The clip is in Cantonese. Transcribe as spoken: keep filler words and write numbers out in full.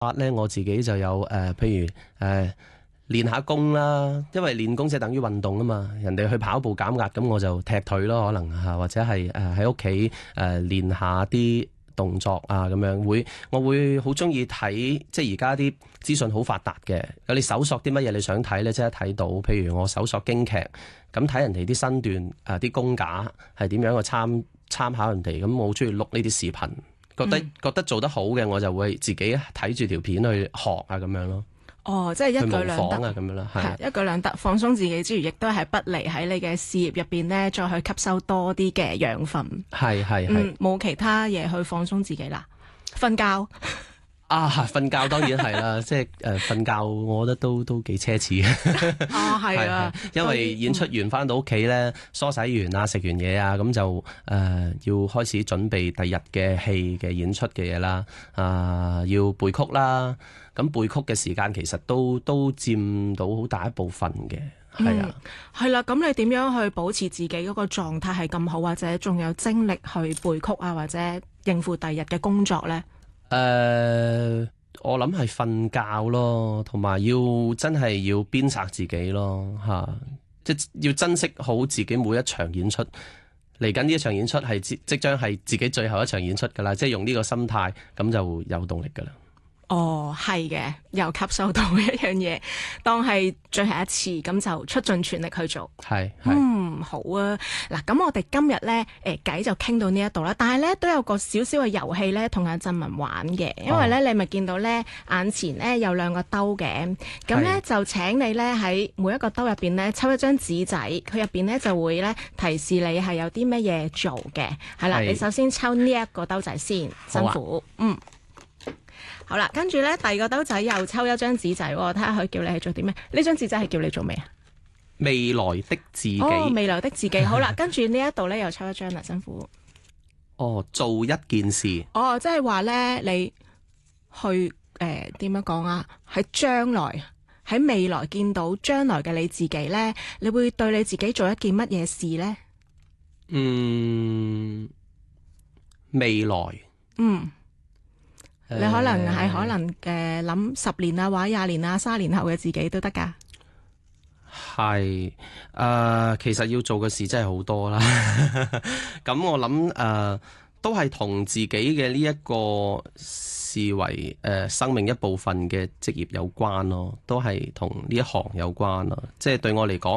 法咧，我自己就有誒、呃，譬如誒、呃、練下功啦，因為練功即係等於運動啊嘛。人哋去跑步減壓，咁我就踢腿咯，可能嚇，或者係誒喺屋企誒練下啲動作啊，咁樣會，我會好中意睇，即係而家啲資訊好發達嘅，有你搜索啲乜嘢你想睇咧，即係睇到。譬如我搜索京劇，咁睇人哋啲身段誒啲功架係點樣去參參考人哋，咁我好中意錄呢啲視頻。覺得覺得做得好嘅，我就會自己睇住條片去學啊，咁樣咯。 哦，即係一舉兩得啊，咁樣啦， 係一舉兩得，放鬆自己之餘，亦都係不離喺你嘅事業入邊呢，再去吸收多啲嘅養分。 係係係， 冇、嗯、其他嘢去放鬆自己啦，瞓覺。 啊，瞓覺當然係啦，即係誒瞓覺，我覺得都都幾奢侈嘅。 啊，係啊， 因為演出完翻到屋企咧，梳洗完啊，食完嘢啊，咁就誒、呃、要開始準備第日嘅戲嘅演出嘅嘢啦。啊、呃，要背曲啦，咁背曲嘅時間其實都都佔到好大一部分嘅。係啊， 係啦、嗯。咁你點樣去保持自己嗰個狀態係咁好，或者仲有精力去背曲啊，或者應付第日嘅工作咧？ 誒、呃，我諗係瞓覺咯，同埋要真係要鞭策自己咯，吓、啊，即係要珍惜好自己每一場演出。嚟緊呢一場演出係即即將係自己最後一場演出噶啦，即係用呢個心態，咁就有動力噶啦。 哦，係嘅，又吸收到一樣嘢，當係最後一次，咁就出盡全力去做。 係， 嗯，好啊。嗱，咁我哋今日咧，誒偈就傾到呢一度啦。但係咧都有個少少嘅遊戲咧，同阿振文玩嘅。因為咧，哦、你咪見到咧眼前咧有兩個兜嘅，咁咧就請你咧喺每一個兜入邊咧抽一張紙仔，佢入邊咧就會咧提示你係有啲乜嘢做嘅。係啦，你首先抽呢一個兜仔先，辛苦，啊、嗯。好啦，跟住咧，第二個兜仔又抽一張紙仔，睇下佢叫你係做啲咩？呢張紙仔係叫你做咩啊？ 未來的自己。 哦，未來的自己。好啦，跟住呢一度咧又抽一張啦，辛苦。 哦，做一件事。 哦，即係話咧，你去誒點樣講啊？喺將來，喺未來見到將來嘅你自己咧，你會對你自己做一件乜嘢事咧？ 嗯，未來。 嗯。你可能係可能嘅諗十年啊，或者廿年啊，三十年後嘅自己都得噶。 係誒、呃，其實要做嘅事真係好多啦。咁我諗誒、呃，都係同自己嘅呢一個視為誒、呃、生命一部分嘅職業有關咯，都係同呢一行有關咯。即係對我嚟講。